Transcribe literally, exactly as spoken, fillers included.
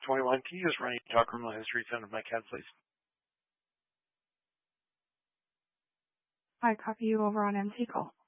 twenty-one, can you just run your talk criminal history found of my cat, please? I copy you over on M T call.